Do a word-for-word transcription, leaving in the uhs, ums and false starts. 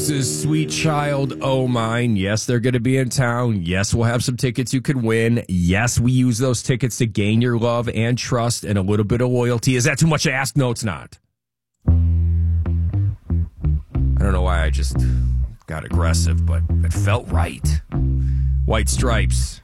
This is Sweet Child O' Mine. Yes, they're going to be in town. Yes, we'll have some tickets you can win. Yes, we use those tickets to gain your love and trust and a little bit of loyalty. Is that too much to ask? No, it's not. I don't know why I just got aggressive, but it felt right. White Stripes.